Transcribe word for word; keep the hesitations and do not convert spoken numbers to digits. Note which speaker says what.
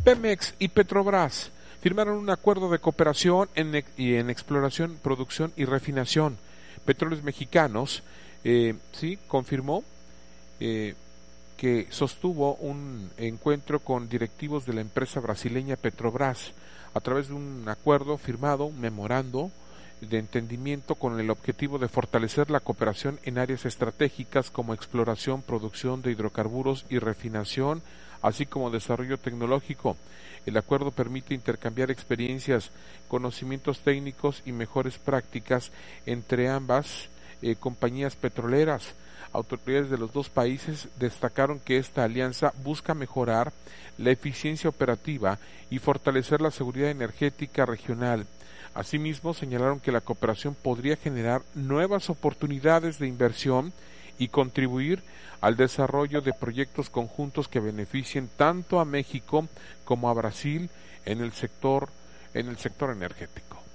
Speaker 1: Pemex y Petrobras firmaron un acuerdo de cooperación en, y en exploración, producción y refinación. Petróleos Mexicanos eh, sí confirmó eh, que sostuvo un encuentro con directivos de la empresa brasileña Petrobras a través de un acuerdo firmado, un memorando de entendimiento con el objetivo de fortalecer la cooperación en áreas estratégicas como exploración, producción de hidrocarburos y refinación, así como desarrollo tecnológico. El acuerdo permite intercambiar experiencias, conocimientos técnicos y mejores prácticas entre ambas eh, compañías petroleras. Autoridades de los dos países destacaron que esta alianza busca mejorar la eficiencia operativa y fortalecer la seguridad energética regional. Asimismo, señalaron que la cooperación podría generar nuevas oportunidades de inversión y contribuir al desarrollo de proyectos conjuntos que beneficien tanto a México como a Brasil en el sector en el sector energético.